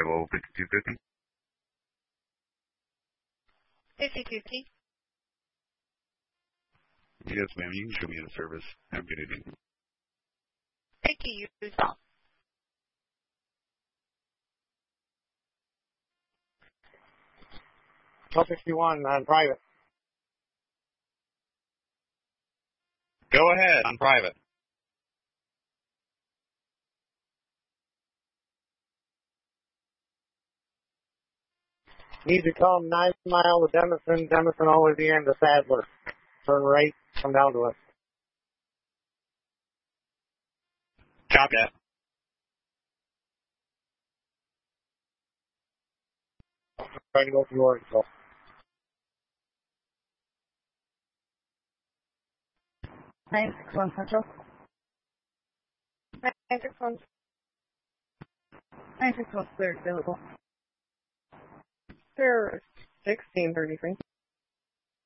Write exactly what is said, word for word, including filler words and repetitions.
five oh, fifty-two fifty. fifty-two fifty. Yes, ma'am. You can show me the service. Have a good evening. Thank you. You as well. twelve sixty-one on private. Go ahead on private. Need to come nine mile to Denison, Denison all the way to the end of Sadler. Turn right, come down to us. Copy that. Trying to go from Yorkville. nine six one Central. nine six one. nine six one clear available. Sure. sixteen thirty-three.